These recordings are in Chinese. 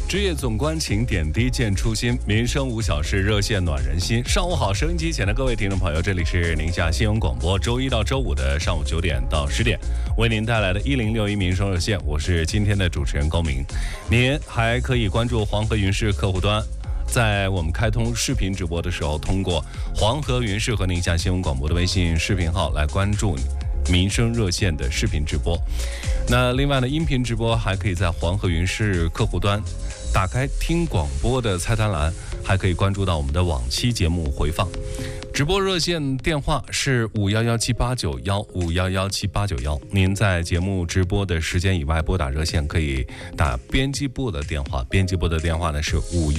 职业总关情，点滴见初心，民生无小事，热线暖人心。上午好，收音机前的各位听众朋友，这里是宁夏新闻广播，周一到周五的上午9点到10点，为您带来的1061民生热线，我是今天的主持人高明。您还可以关注黄河云视客户端，在我们开通视频直播的时候，通过黄河云视和宁夏新闻广播的微信视频号来关注民生热线的视频直播。那另外呢，音频直播还可以在黄河云视客户端打开听广播的菜单栏，还可以关注到我们的往期节目回放。直播热线电话是5117891，5117891。您在节目直播的时间以外拨打热线可以打编辑部的电话，编辑部的电话呢是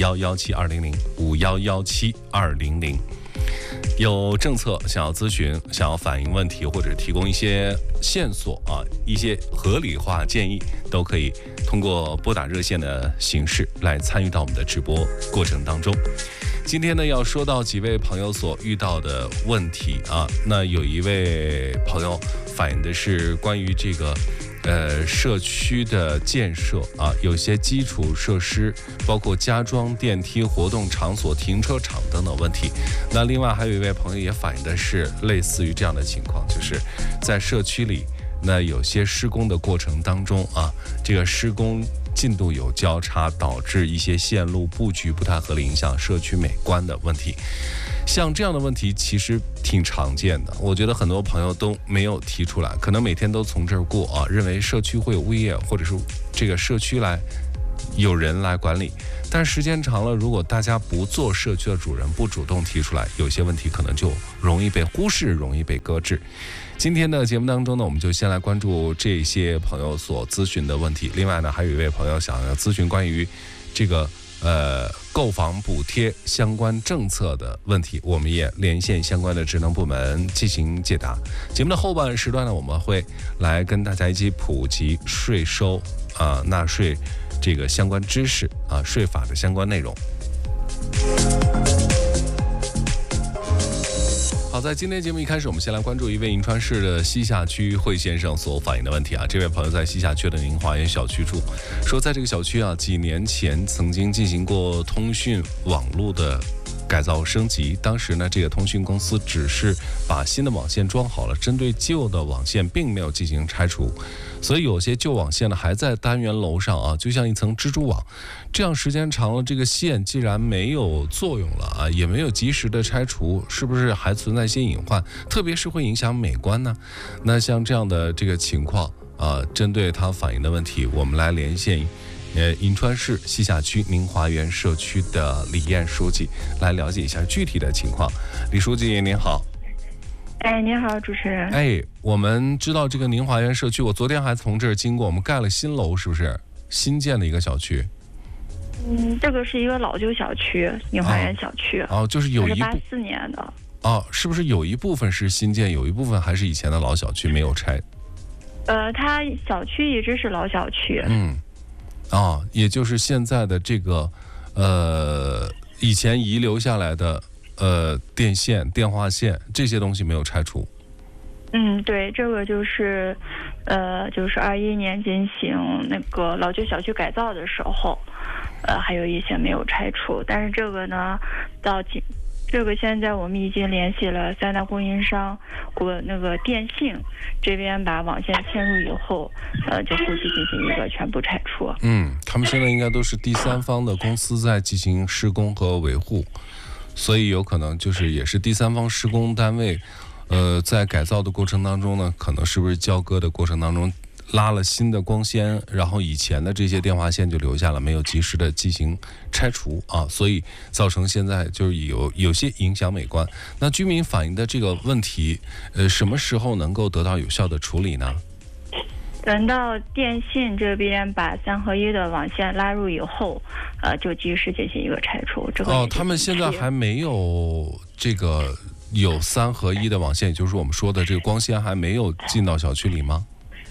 5117200，5117200。有政策想要咨询，想要反映问题，或者提供一些线索一些合理化建议，都可以通过拨打热线的形式来参与到我们的直播过程当中。今天呢，要说到几位朋友所遇到的问题那有一位朋友反映的是关于这个社区的建设有些基础设施，包括加装电梯、活动场所、停车场等等问题。那另外还有一位朋友也反映的是类似于这样的情况，就是在社区里，那有些施工的过程当中这个施工进度有交叉，导致一些线路布局不太合理，影响社区美观的问题。像这样的问题其实挺常见的，我觉得很多朋友都没有提出来，可能每天都从这儿过认为社区会有物业或者是这个社区来有人来管理，但时间长了，如果大家不做社区的主人，不主动提出来，有些问题可能就容易被忽视，容易被搁置。今天的节目当中呢，我们就先来关注这些朋友所咨询的问题。另外呢，还有一位朋友想要咨询关于这个购房补贴相关政策的问题，我们也连线相关的职能部门进行解答。节目的后半时段呢，我们会来跟大家一起普及税收纳税这个相关知识税法的相关内容。好，在今天节目一开始，我们先来关注一位银川市的西夏区惠先生所反映的问题这位朋友在西夏区的宁华园小区住，说在这个小区几年前曾经进行过通讯网络的改造升级，当时呢，这个通讯公司只是把新的网线装好了，针对旧的网线并没有进行拆除，所以有些旧网线呢还在单元楼上就像一层蜘蛛网，这样时间长了，这个线既然没有作用了也没有及时的拆除，是不是还存在一些隐患，特别是会影响美观呢？那像这样的这个情况针对他反映的问题，我们来连线银川市西夏区宁华园社区的李艳书记来了解一下具体的情况。李书记您好。 您好，主持人。 我们知道这个宁华园社区，我昨天还从这儿经过，我们盖了新楼，是不是新建的一个小区？ 这个是一个老旧小区，宁华园小区。 就是有一部 84年的。 是不是有一部分是新建，有一部分还是以前的老小区没有拆？ 它小区一直是老小区。 也就是现在的这个以前遗留下来的电线、电话线这些东西没有拆除。 对，这个就是就是21年进行那个老旧小区改造的时候，还有一些没有拆除，但是这个呢，这个现在我们已经联系了3大供应商，那个电信这边把网线嵌入以后，就后期进行一个全部拆除。 他们现在应该都是第三方的公司在进行施工和维护，所以有可能就是也是第三方施工单位，在改造的过程当中呢，可能是不是交割的过程当中拉了新的光纤，然后以前的这些电话线就留下了，没有及时的进行拆除所以造成现在就是有些影响美观。那居民反映的这个问题，什么时候能够得到有效的处理呢？ 等到电信这边把3合1的网线拉入以后，就及时进行一个拆除。 他们现在还没有这个有3合1的网线，也就是我们说的这个光纤还没有进到小区里吗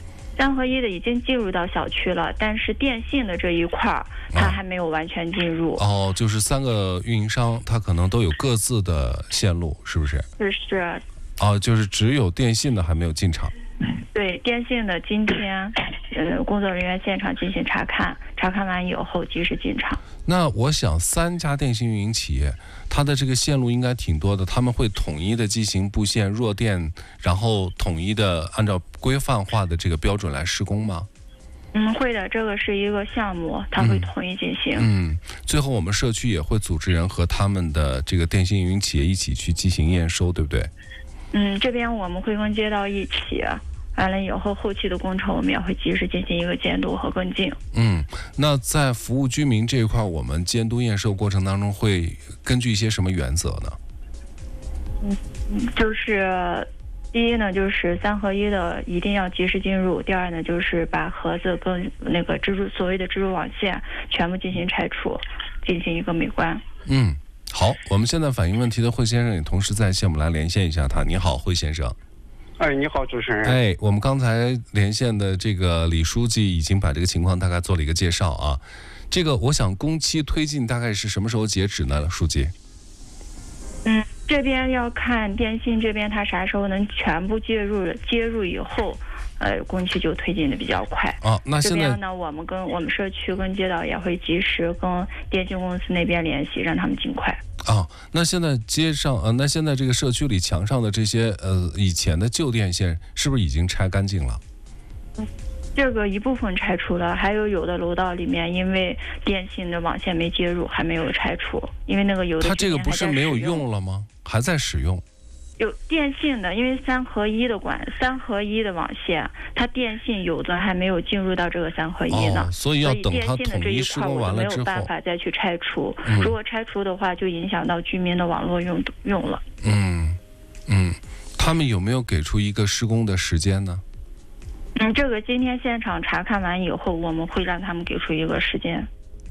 ？3合1的已经进入到小区了，但是电信的这一块它还没有完全进入。 就是3个运营商，它可能都有各自的线路，是不是？ 是。 就是只有电信的还没有进场。 对，电信的今天工作人员现场进行查看，查看完以后及时进场。 那我想3家电信运营企业，它的这个线路应该挺多的，他们会统一的进行布线弱电，然后统一的按照规范化的这个标准来施工吗？ 会的，这个是一个项目，它会统一进行。 最后我们社区也会组织人和他们的这个电信运营企业一起去进行验收，对不对？ 这边我们会跟街道一起，完了以后后期的工程我们也会及时进行一个监督和跟进。 那在服务居民这一块，我们监督验收过程当中会根据一些什么原则呢？ 就是第一呢，就是3合1的一定要及时进入；第二呢，就是把盒子跟那个所谓的蜘蛛网线全部进行拆除，进行一个美观。 好，我们现在反映问题的惠先生也同时在线，我们来连线一下他。你好，惠先生。 你好，主持人。 我们刚才连线的这个李书记已经把这个情况大概做了一个介绍啊。这个我想工期推进大概是什么时候截止呢，书记？ 这边要看电信这边它啥时候能全部接入以后，工期就推进的比较快。 那现在这边呢，我们社区跟街道也会及时跟电信公司那边联系，让他们尽快。 那现在那现在这个社区里墙上的这些以前的旧电线是不是已经拆干净了？ 这个一部分拆除了，还有的楼道里面因为电信的网线没接入，还没有拆除，因为那个有的它这个不是没有用了吗？还在使用？ 有电信的，因为3合1的网线，它电信有的还没有进入到这个3合1呢， 所以要等它统一施工完了之后， 没有办法再去拆除。如果拆除的话，就影响到居民的网络用了。 他们有没有给出一个施工的时间呢？ 这个今天现场查看完以后，我们会让他们给出一个时间。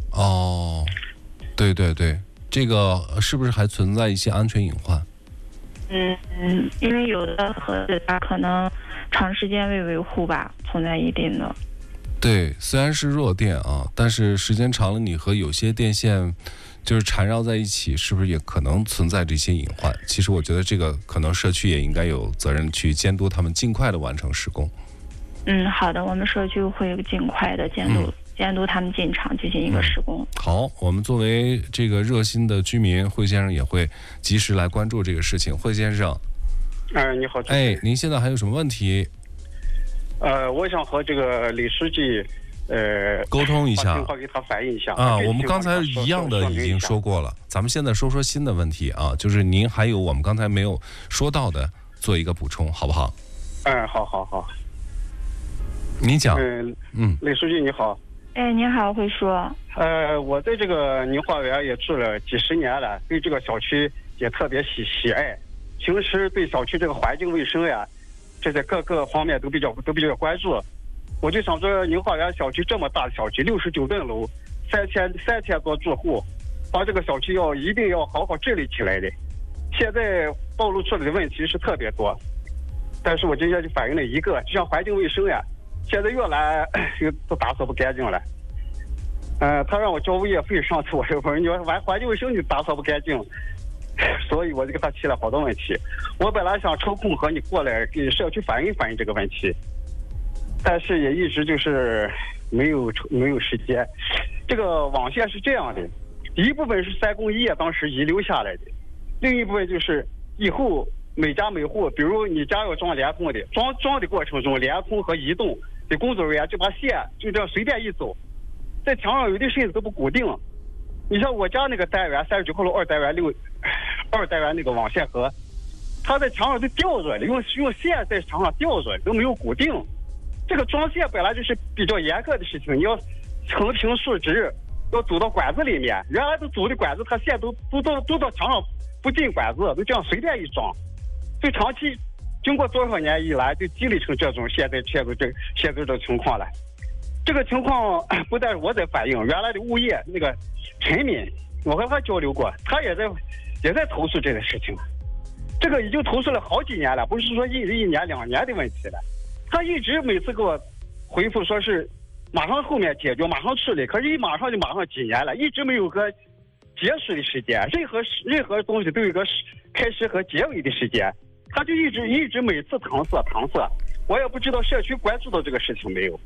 对，这个是不是还存在一些安全隐患？ 因为有的盒子它可能长时间未维护吧，存在一定的。 对，虽然是弱电但是时间长了，你和有些电线就是缠绕在一起，是不是也可能存在这些隐患？其实我觉得这个可能社区也应该有责任去监督他们尽快的完成施工。 好的，我们社区会尽快的监督他们进场进行一个施工。 好，我们作为这个热心的居民，惠先生也会及时来关注这个事情。惠先生， 你好。 您现在还有什么问题？ 我想和这个李书记沟通一下，把情况给他反映一下我们刚才一样的已经说过了，咱们现在说新的问题就是您还有我们刚才没有说到的，做一个补充，好不好？ 好。 你讲。 李书记你好。 你好，慧叔。 我在这个宁化园也住了几十年了，对这个小区也特别喜爱，平时对小区这个环境卫生呀，这些各个方面都比较关注。我就想说，宁化园小区这么大的小区，69栋楼，3000多住户，把这个小区一定要好好治理起来的。现在暴露出来的问题是特别多，但是我今天就反映了一个，就像环境卫生呀，现在越来都打扫不干净了。他让我交物业费，上次我就说你环境卫生你打扫不干净，所以我就给他提了好多问题。我本来想抽空和你过来给社区反映这个问题，但是也一直就是没有时间。这个网线是这样的，一部分是3公1当时遗留下来的，另一部分就是以后每家每户，比如你家要装联通的，装的过程中，联通和移动的工作人员就把线就这样随便一走，在墙上有的甚至都不固定。你像我家那个单元39号楼2单元2单元那个网线盒，它在墙上都吊着的，用线在墙上吊着，都没有固定。这个装线本来就是比较严格的事情，你要横平竖直，要走到管子里面。原来都走的管子，它线都到墙上不进管子，都这样随便一装。就长期经过多少年以来，就积累成这种现在这种情况了。这个情况不但是我在反映，原来的物业那个陈敏，我和他交流过，他也在投诉这个事情。这个已经投诉了好几年了，不是说1年2年的问题了。他一直每次给我回复说是马上后面解决，马上处理，可是马上几年了，一直没有个结束的时间。任何东西都有个开始和结尾的时间，他就一直每次搪塞。我也不知道社区关注到这个事情没有。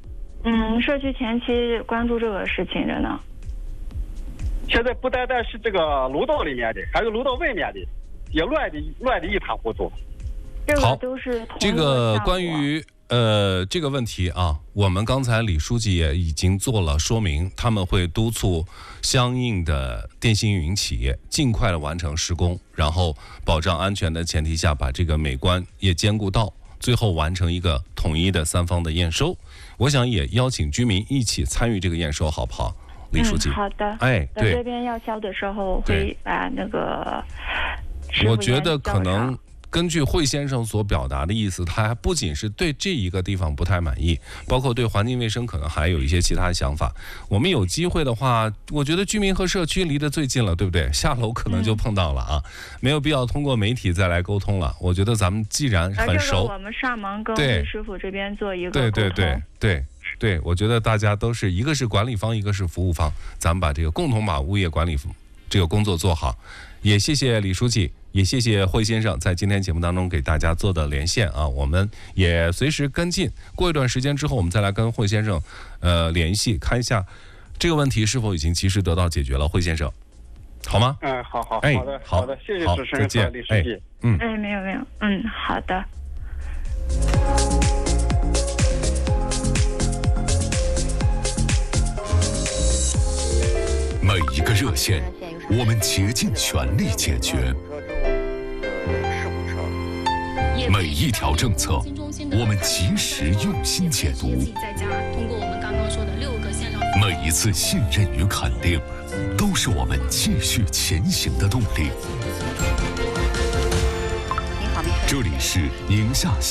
社区前期关注这个事情着呢。 现在不单单是这个楼道里面的，还有楼道外面的，也乱的一塌糊涂。 这个都是同一这个项目关于这个问题啊，我们刚才李书记也已经做了说明，他们会督促相应的电信运营企业尽快的完成施工，然后保障安全的前提下，把这个美观也兼顾到，最后完成一个统一的3方的验收。我想也邀请居民一起参与这个验收，好不好？李书记， 好的。 哎，对， 这边要销的时候会把那个。 我觉得可能根据惠先生所表达的意思，他还不仅是对这一个地方不太满意，包括对环境卫生可能还有一些其他的想法。我们有机会的话，我觉得居民和社区离得最近了，对不对？下楼可能就碰到了啊，没有必要通过媒体再来沟通了。我觉得咱们既然很熟， 我们上门跟魏师傅这边做一个沟通。 对，我觉得大家都是一个是管理方，一个是服务方，咱们把这个共同把物业管理这个工作做好。也谢谢李书记，也谢谢惠先生在今天节目当中给大家做的连线啊，我们也随时跟进。过一段时间之后，我们再来跟惠先生联系，看一下这个问题是否已经及时得到解决了。惠先生，好吗？ 好的， 好的，谢谢主持人和李书记。 没有，好的。 每一个热线，我们竭尽全力解决；每一条政策，我们及时用心解读；每一次信任与肯定，都是我们继续前行的动力。这里是宁夏